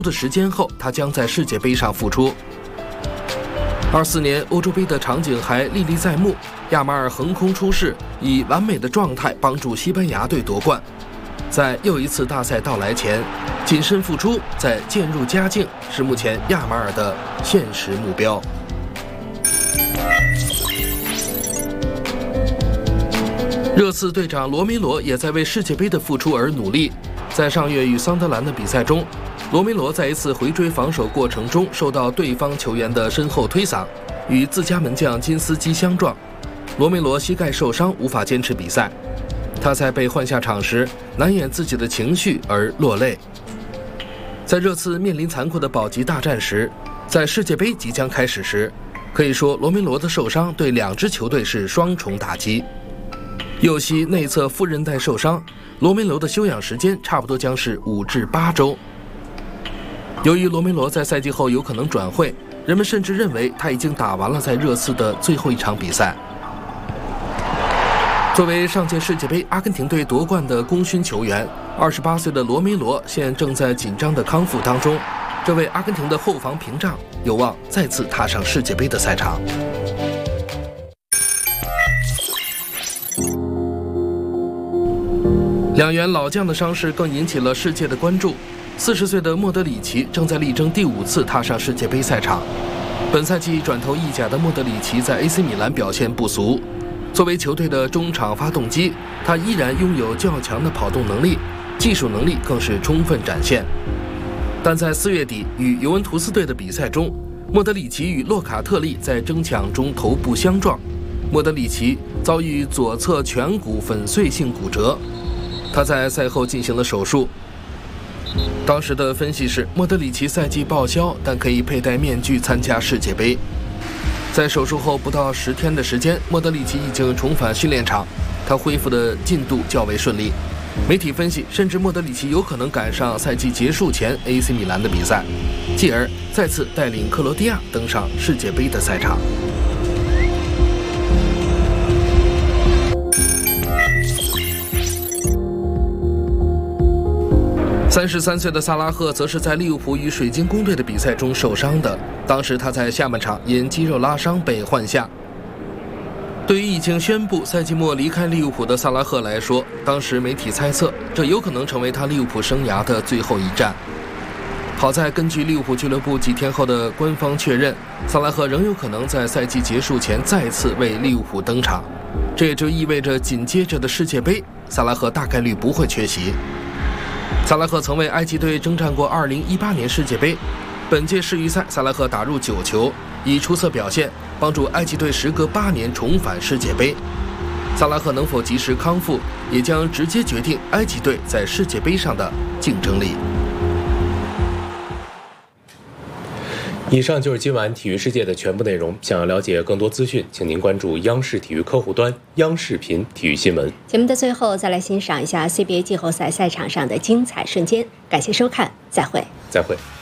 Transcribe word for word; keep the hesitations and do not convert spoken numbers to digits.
的时间后，他将在世界杯上复出。二四年欧洲杯的场景还历历在目，亚马尔横空出世，以完美的状态帮助西班牙队夺冠。在又一次大赛到来前，谨慎复出，再渐入佳境，是目前亚马尔的现实目标。热刺队长罗梅罗也在为世界杯的复出而努力。在上月与桑德兰的比赛中，罗梅罗在一次回追防守过程中受到对方球员的身后推搡，与自家门将金斯基相撞。罗梅罗膝盖受伤，无法坚持比赛。他在被换下场时，难掩自己的情绪而落泪。在热刺面临残酷的保级大战时，在世界杯即将开始时，可以说罗梅罗的受伤对两支球队是双重打击。右膝内侧副韧带受伤，罗梅罗的休养时间差不多将是五至八周。由于罗梅罗在赛季后有可能转会，人们甚至认为他已经打完了在热刺的最后一场比赛。作为上届世界杯阿根廷队夺冠的功勋球员，二十八岁的罗梅罗现正在紧张的康复当中。这位阿根廷的后防屏障有望再次踏上世界杯的赛场。两员老将的伤势更引起了世界的关注。四十岁的莫德里奇正在力争第五次踏上世界杯赛场。本赛季转投意甲的莫德里奇在 A C 米兰表现不俗，作为球队的中场发动机，他依然拥有较强的跑动能力，技术能力更是充分展现。但在四月底与尤文图斯队的比赛中，莫德里奇与洛卡特利在争抢中头部相撞，莫德里奇遭遇左侧颧骨粉碎性骨折。他在赛后进行了手术。当时的分析是，莫德里奇赛季报销，但可以佩戴面具参加世界杯。在手术后不到十天的时间，莫德里奇已经重返训练场，他恢复的进度较为顺利。媒体分析，甚至莫德里奇有可能赶上赛季结束前 A C 米兰的比赛，继而再次带领克罗地亚登上世界杯的赛场。三十三岁的萨拉赫则是在利物浦与水晶宫队的比赛中受伤的，当时他在下半场因肌肉拉伤被换下。对于已经宣布赛季末离开利物浦的萨拉赫来说，当时媒体猜测这有可能成为他利物浦生涯的最后一战。好在根据利物浦俱乐部几天后的官方确认，萨拉赫仍有可能在赛季结束前再次为利物浦登场，这也就意味着紧接着的世界杯，萨拉赫大概率不会缺席。萨拉赫曾为埃及队征战过二零一八年世界杯，本届世预赛萨拉赫打入九球，以出色表现帮助埃及队时隔八年重返世界杯。萨拉赫能否及时康复，也将直接决定埃及队在世界杯上的竞争力。 以上就是今晚体育世界的全部内容。想要了解更多资讯，请您关注央视体育客户端央视频体育新闻。 节目的最后，再来欣赏一下 C B A 季后赛赛场上的精彩瞬间。感谢收看，再会。 再会。